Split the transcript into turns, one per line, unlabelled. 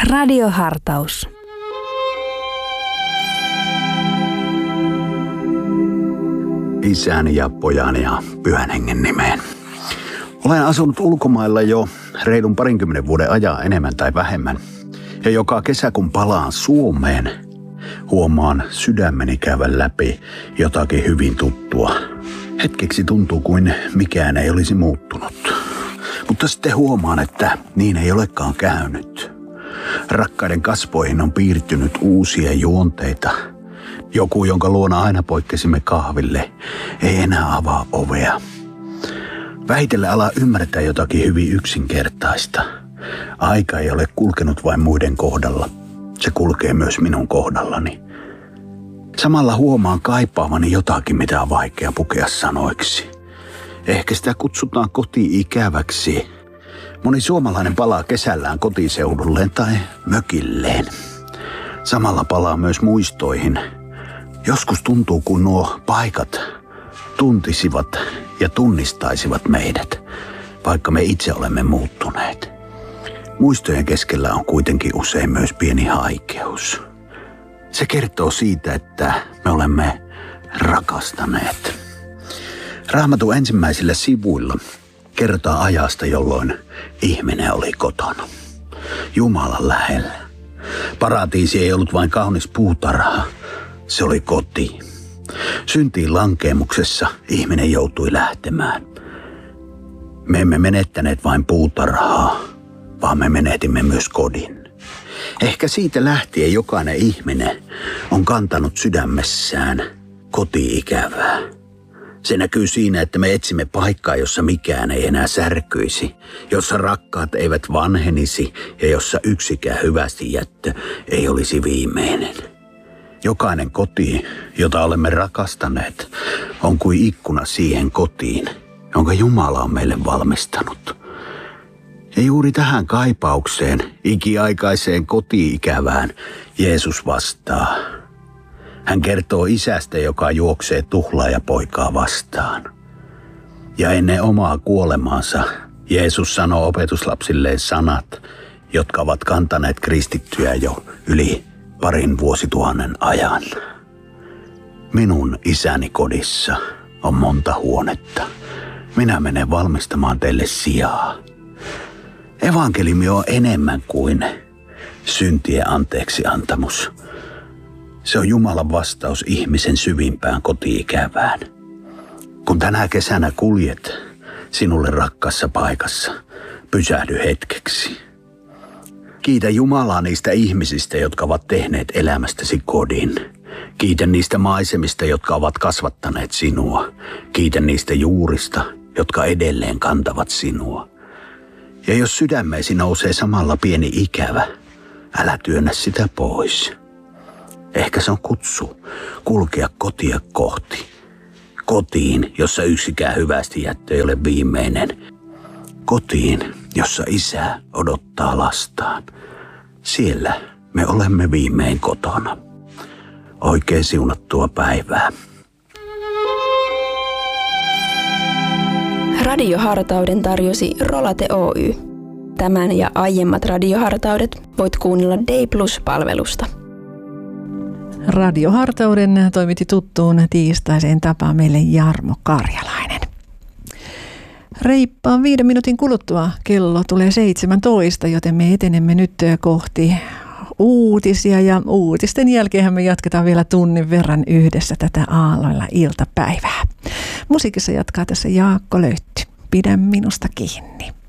Radiohartaus.
Isän ja pojan ja pyhän hengen nimeen. Olen asunut ulkomailla jo reilun 20 vuoden ajan enemmän tai vähemmän. Ja joka kesä kun palaan Suomeen, huomaan sydämeni käyvän läpi jotakin hyvin tuttua. Hetkeksi tuntuu kuin mikään ei olisi muuttunut. Mutta sitten huomaan, että niin ei olekaan käynyt. Rakkaiden kasvoihin on piirtynyt uusia juonteita. Joku, jonka luona aina poikkesimme kahville, ei enää avaa ovea. Vähitellen ala ymmärtää jotakin hyvin yksinkertaista. Aika ei ole kulkenut vain muiden kohdalla. Se kulkee myös minun kohdallani. Samalla huomaan kaipaavani jotakin, mitä on vaikea pukea sanoiksi. Ehkä sitä kutsutaan koti-ikäväksi. Moni suomalainen palaa kesällään kotiseudulleen tai mökilleen. Samalla palaa myös muistoihin. Joskus tuntuu, kun nuo paikat tuntisivat ja tunnistaisivat meidät, vaikka me itse olemme muuttuneet. Muistojen keskellä on kuitenkin usein myös pieni haikeus. Se kertoo siitä, että me olemme rakastaneet. Raamatun ensimmäisillä sivuilla kerrotaan ajasta, jolloin ihminen oli kotona, Jumalan lähellä. Paratiisi ei ollut vain kaunis puutarha, se oli koti. Syntiin lankeemuksessa ihminen joutui lähtemään. Me emme menettäneet vain puutarhaa, vaan me menetimme myös kodin. Ehkä siitä lähtien jokainen ihminen on kantanut sydämessään koti-ikävää. Se näkyy siinä, että me etsimme paikkaa, jossa mikään ei enää särkyisi, jossa rakkaat eivät vanhenisi ja jossa yksikään hyvästi jättö ei olisi viimeinen. Jokainen koti, jota olemme rakastaneet, on kuin ikkuna siihen kotiin, jonka Jumala on meille valmistanut. Ja juuri tähän kaipaukseen, ikiaikaiseen koti-ikävään, Jeesus vastaa. Hän kertoo isästä, joka juoksee tuhlaajapoikaa vastaan. Ja ennen omaa kuolemaansa Jeesus sanoo opetuslapsilleen sanat, jotka ovat kantaneet kristittyjä jo yli 2 vuosituhannen ajan. Minun isäni kodissa on monta huonetta. Minä menen valmistamaan teille sijaa. Evankeliumi on enemmän kuin syntien anteeksiantamus. Se on Jumalan vastaus ihmisen syvimpään koti-ikävään. Kun tänä kesänä kuljet sinulle rakkaassa paikassa, pysähdy hetkeksi. Kiitä Jumalaa niistä ihmisistä, jotka ovat tehneet elämästäsi kodin. Kiitä niistä maisemista, jotka ovat kasvattaneet sinua. Kiitä niistä juurista, jotka edelleen kantavat sinua. Ja jos sydämeesi nousee samalla pieni ikävä, älä työnnä sitä pois. Ehkä se on kutsu kulkea kotia kohti. Kotiin, jossa yksikään hyvästi jättö ei ole viimeinen. Kotiin, jossa isä odottaa lastaan. Siellä me olemme viimein kotona. Oikein siunattua päivää.
Radiohartauden tarjosi Rolate Oy. Tämän ja aiemmat radiohartaudet voit kuunnella Day Plus-palvelusta.
Radiohartauden toimitti tuttuun tiistaiseen tapaan meille Jarmo Karjalainen. Reippaan 5 minuutin kuluttua kello tulee 17, joten me etenemme nyt kohti uutisia ja uutisten jälkeen me jatketaan vielä tunnin verran yhdessä tätä aalloilla iltapäivää. Musiikissa jatkaa tässä Jaakko Löytty. Pidä minusta kiinni.